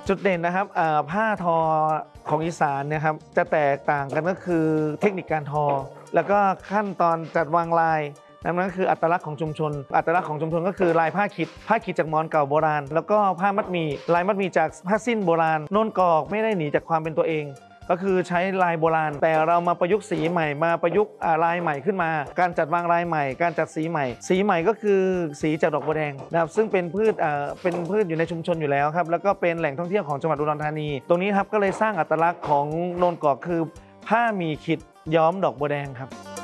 จุดเด่นนะครับผ้าทอของอีสานเนี่ยครับจะแตกต่างกันก็คือเทคนิคการทอแล้วก็ขั้นตอนจัดวางลายนั่นคืออัตลักษณ์ของชุมชนอัตลักษณ์ของชุมชนก็คือลายผ้าขิดจากหมอนเก่าโบราณแล้วก็ผ้ามัดหมี่ลายมัดหมี่จากผ้าสิ้นโบราณโน่นกอกไม่ได้หนีจากความเป็นตัวเองก็คือใช้ลายโบราณแต่เรามาประยุกต์สีใหม่มาประยุกต์ลายใหม่ขึ้นมาการจัดวางลายใหม่การจัดสีใหม่ก็คือสีจากดอกบัวแดงนะครับซึ่งเป็นพืชอยู่ในชุมชนอยู่แล้วครับแล้วก็เป็นแหล่งท่องเที่ยวของจังหวัดอุดรธานีตรงนี้ครับก็เลยสร้างอัตลักษณ์ของโนนกอกคือผ้าหมี่ขิดย้อมดอกบัวแดงครับ